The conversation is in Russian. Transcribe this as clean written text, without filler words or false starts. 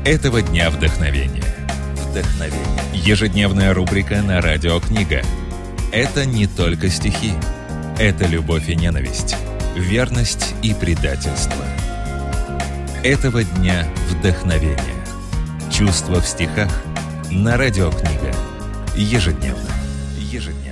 Этого дня вдохновения. Ежедневная рубрика на Радио Книга. Это не только стихи. Это любовь и ненависть, верность и предательство. Этого дня вдохновения. Чувства в стихах на Радио Книга. Ежедневно.